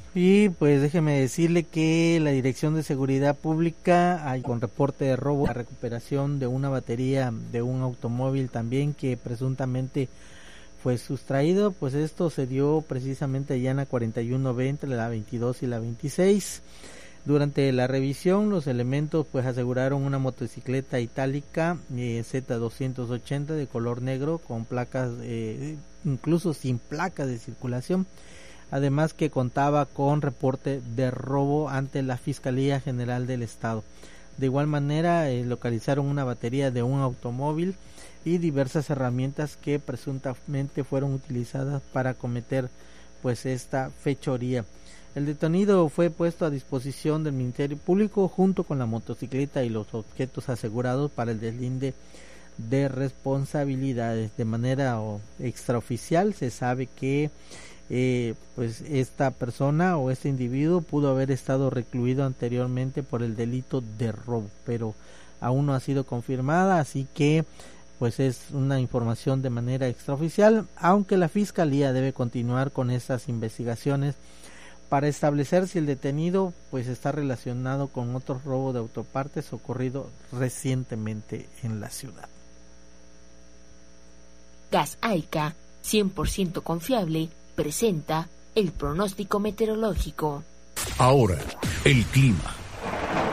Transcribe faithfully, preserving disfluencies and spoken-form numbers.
Y pues déjeme decirle que la Dirección de Seguridad Pública, hay con reporte de robo, la recuperación de una batería de un automóvil también que presuntamente fue sustraído. Pues esto se dio precisamente allá en la cuarenta y uno B, entre la veintidós y la veintiséis. Durante la revisión, los elementos pues aseguraron una motocicleta itálica eh, Z doscientos ochenta de color negro con placas, eh, incluso sin placas de circulación. Además que contaba con reporte de robo ante la Fiscalía General del Estado. De igual manera eh, localizaron una batería de un automóvil y diversas herramientas que presuntamente fueron utilizadas para cometer pues esta fechoría. El detenido fue puesto a disposición del Ministerio Público junto con la motocicleta y los objetos asegurados para el deslinde de responsabilidades. De manera oh, extraoficial se sabe que Eh, pues esta persona o este individuo pudo haber estado recluido anteriormente por el delito de robo, pero aún no ha sido confirmada, así que pues es una información de manera extraoficial, aunque la Fiscalía debe continuar con estas investigaciones para establecer si el detenido pues está relacionado con otro robo de autopartes ocurrido recientemente en la ciudad. Gas Aica, cien por ciento confiable, presenta el pronóstico meteorológico. Ahora, el clima.